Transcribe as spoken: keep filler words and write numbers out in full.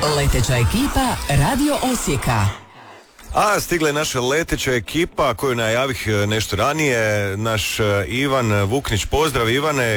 Leteća ekipa Radio Osijeka. A stigla je naša leteća ekipa koju najavih nešto ranije, naš Ivan Vuknić. Pozdrav Ivane.